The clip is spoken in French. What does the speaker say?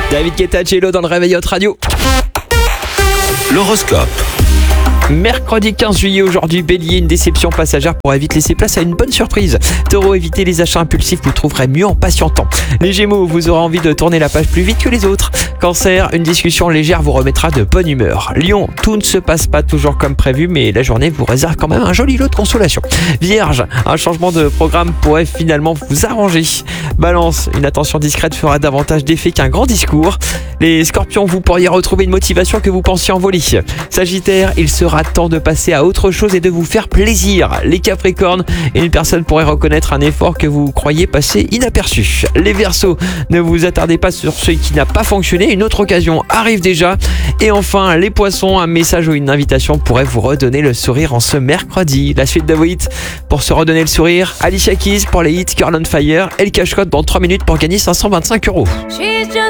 David Guetta, Jello dans le Réveil Hot Radio. L'horoscope. Mercredi 15 juillet aujourd'hui, Bélier, une déception passagère pourrait vite laisser place à une bonne surprise. Taureau, évitez les achats impulsifs, vous trouverez mieux en patientant. Les Gémeaux, vous aurez envie de tourner la page plus vite que les autres. Cancer, une discussion légère vous remettra de bonne humeur. Lion, tout ne se passe pas toujours comme prévu, mais la journée vous réserve quand même un joli lot de consolation. Vierge, un changement de programme pourrait finalement vous arranger. Balance, une attention discrète fera davantage d'effet qu'un grand discours. Les Scorpions, vous pourriez retrouver une motivation que vous pensiez envolée. Sagittaire, il sera temps de passer à autre chose et de vous faire plaisir. Les Capricornes, une personne pourrait reconnaître un effort que vous croyez passer inaperçu. Les Verseaux, ne vous attardez pas sur ce qui n'a pas fonctionné, une autre occasion arrive déjà. Et enfin, les Poissons, un message ou une invitation pourrait vous redonner le sourire en ce mercredi. La suite de vos hits pour se redonner le sourire. Alicia Keys pour les hits Girl on Fire et le cash-code dans 3 minutes pour gagner 525 €.